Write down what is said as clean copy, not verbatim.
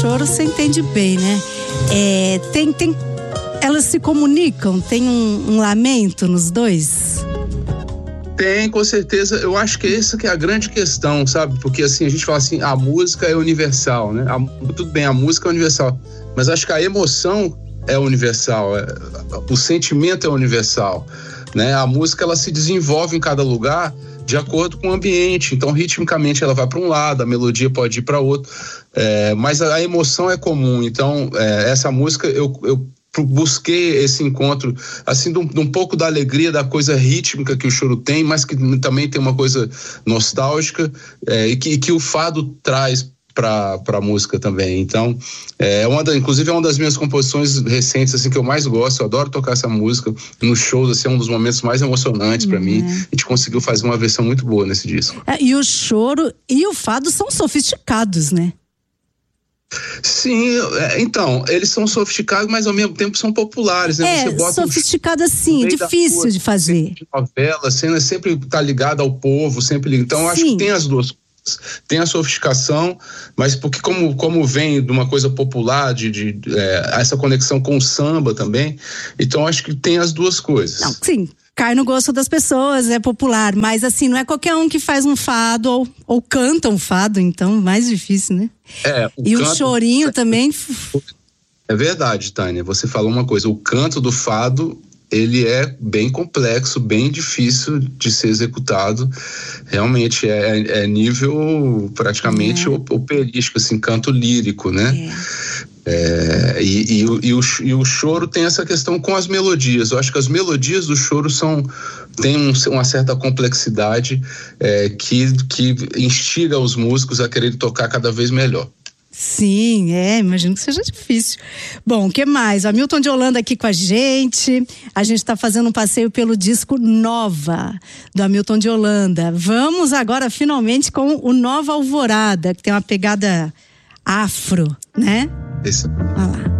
choro você entende bem, né? Elas se comunicam? Tem um lamento nos dois? Tem, com certeza. Eu acho que essa que é a grande questão, sabe? Porque assim, a gente fala assim, a música é universal, né? Tudo bem, a música é universal, mas acho que a emoção é universal, o sentimento é universal, né? A música, ela se desenvolve em cada lugar de acordo com o ambiente, então ritmicamente ela vai para um lado, a melodia pode ir para outro, mas a emoção é comum. Então essa música eu busquei esse encontro, assim, de um pouco da alegria, da coisa rítmica que o choro tem, mas que também tem uma coisa nostálgica, e que o fado traz para a música também. Então, inclusive é uma das minhas composições recentes, assim, que eu mais gosto. Eu adoro tocar essa música nos shows, assim, é um dos momentos mais emocionantes para mim. A gente conseguiu fazer uma versão muito boa nesse disco. E o choro e o fado são sofisticados, né? Sim, então, eles são sofisticados, mas ao mesmo tempo são populares, né? Você bota sofisticado assim, difícil de fazer. De novela, a cena sempre tá ligada ao povo, sempre. Então, eu acho que tem as duas. Tem a sofisticação, mas porque como vem de uma coisa popular, essa conexão com o samba também, então acho que tem as duas coisas. Não, sim, cai no gosto das pessoas, é popular, mas assim, não é qualquer um que faz um fado ou canta um fado, então mais difícil, né? O chorinho também. É verdade, Tânia, você falou uma coisa, o canto do fado, ele é bem complexo, bem difícil de ser executado. Realmente é nível praticamente operístico, assim, canto lírico, né? E o choro tem essa questão com as melodias. Eu acho que as melodias do choro têm uma certa complexidade que instiga os músicos a querer tocar cada vez melhor. Sim, imagino que seja difícil. Bom, o que mais? Hamilton de Holanda aqui com a gente está fazendo um passeio pelo disco Nova, do Hamilton de Holanda. Vamos agora finalmente com o Nova Alvorada, que tem uma pegada afro, né? Esse. Olha lá.